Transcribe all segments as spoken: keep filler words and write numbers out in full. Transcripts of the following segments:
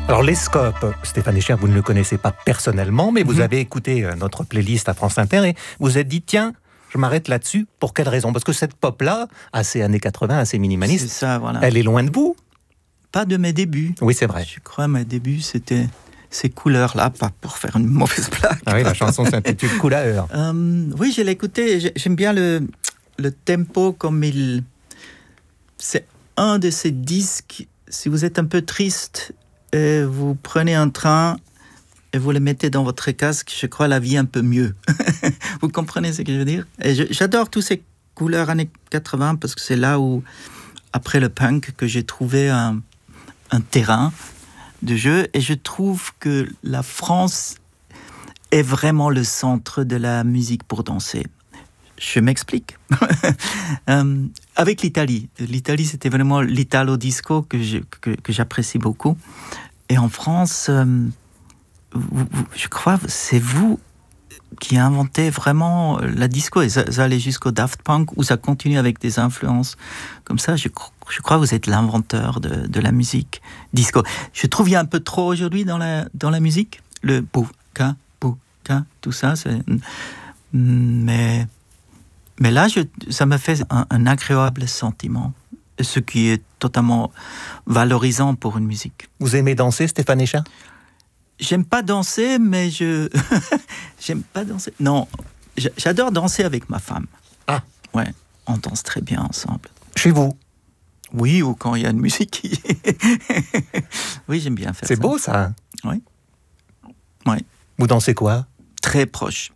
Alors les Scopes, Stéphane Escher, vous ne le connaissez pas personnellement, mais vous Mhm. avez écouté notre playlist à France Inter et vous vous êtes dit, tiens, je m'arrête là-dessus. Pour quelle raison ? Parce que cette pop-là, assez années quatre-vingts, assez minimaliste, C'est ça, voilà. elle est loin de vous. Pas de mes débuts. Oui, c'est vrai. Je crois mes débuts, c'était ces couleurs-là, pas pour faire une mauvaise blague. Ah oui, la chanson s'intitule Couleur. Euh, oui, je l'ai écouté. J'ai- J'aime bien le, le tempo comme il... C'est un de ces disques, si vous êtes un peu triste, et vous prenez un train et vous le mettez dans votre casque, je crois la vie un peu mieux. Vous comprenez ce que je veux dire ? Et je- J'adore toutes ces couleurs années quatre-vingts parce que c'est là où, après le punk, que j'ai trouvé un, un terrain de jeu. Et je trouve que la France est vraiment le centre de la musique pour danser. Je m'explique. Euh, avec l'Italie. L'Italie, c'était vraiment l'Italo disco que, je- que, que j'apprécie beaucoup. Et en France, euh, vous- vous- je crois que c'est vous qui inventez vraiment la disco. Et ça, ça allait jusqu'au Daft Punk, où ça continue avec des influences comme ça. Je, cro- je crois que vous êtes l'inventeur de, de la musique disco. Je trouve qu'il y a un peu trop aujourd'hui dans la, dans la musique. Le bouquin, bouquin, tout ça. C'est... Mais, mais là, je, ça me fait un, un agréable sentiment. Ce qui est totalement valorisant pour une musique. Vous aimez danser, Stéphane Escher ? J'aime pas danser, mais je... J'aime pas danser. Non, j- j'adore danser avec ma femme. Ah. Ouais, on danse très bien ensemble. Chez vous ? Oui, ou quand il y a une musique qui... Oui, j'aime bien faire C'est ça. beau, ça. Oui. Oui, Vous dansez quoi ? très proche.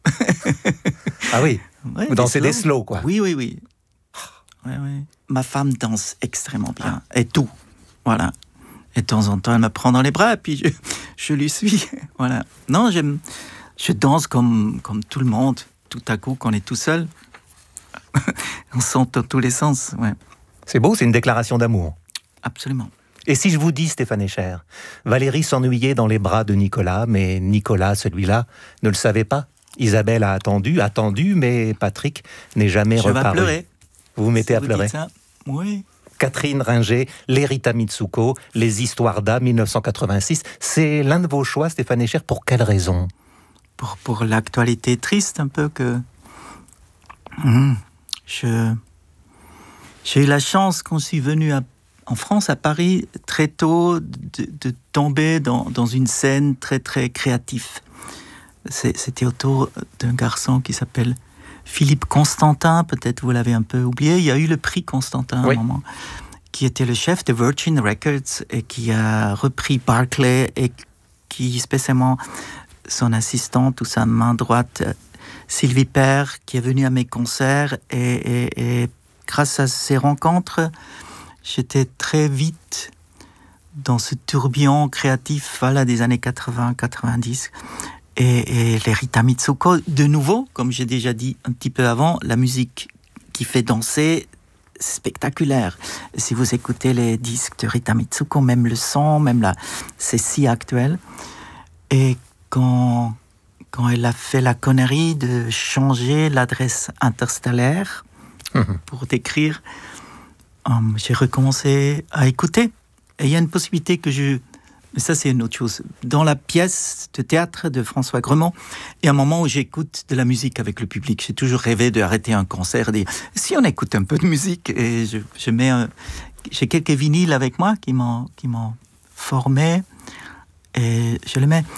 Ah oui, Ouais, vous dansez des slows. slow, quoi. Oui, oui, oui. Ouais, ouais. Ma femme danse extrêmement bien. Et tout. Voilà. Et de temps en temps, elle me prend dans les bras, et puis je, je lui suis. Voilà. Non, j'aime... Je danse comme, comme tout le monde. Tout à coup, quand on est tout seul, on saute dans tous les sens. Ouais. C'est beau, c'est une déclaration d'amour. Absolument. Et si je vous dis, Stéphane Escher, Valérie s'ennuyait dans les bras de Nicolas, mais Nicolas, celui-là, ne le savait pas. Isabelle a attendu, attendu, mais Patrick n'est jamais Je vais reparu. pleurer. Vous vous mettez Si à vous pleurer. dites ça. Oui. Catherine Ringer, l'Erita Mitsuko, Les Histoires d'A, dix-neuf cent quatre-vingt-six. C'est l'un de vos choix, Stéphane Escher, pour quelle raison ? Pour, pour l'actualité triste, un peu que... Mmh. Je... J'ai eu la chance, quand je suis venu à en France, à Paris, très tôt, de, de tomber dans, dans une scène très, très créative. C'est, c'était autour d'un garçon qui s'appelle Philippe Constantin, peut-être vous l'avez un peu oublié. Il y a eu le prix Constantin Oui. à un moment, qui était le chef de Virgin Records et qui a repris Barclay et qui, spécialement, son assistante ou sa main droite, Sylvie Père, qui est venue à mes concerts et, et, et grâce à ces rencontres, j'étais très vite dans ce tourbillon créatif voilà, des années quatre-vingts quatre-vingt-dix. Et, et les Rita Mitsuko, de nouveau, comme j'ai déjà dit un petit peu avant, la musique qui fait danser, spectaculaire. Si vous écoutez les disques de Rita Mitsuko, même le son, même la, c'est si actuel. Et quand, quand elle a fait la connerie de changer l'adresse interstellaire mmh. pour décrire, Um, j'ai recommencé à écouter. Et il y a une possibilité que je... Mais ça, c'est une autre chose. Dans la pièce de théâtre de François Gremont, il y a un moment où j'écoute de la musique avec le public. J'ai toujours rêvé d'arrêter un concert et de dire, si on écoute un peu de musique, et je, je mets un... J'ai quelques vinyles avec moi qui m'ont, qui m'ont formé, et je les mets.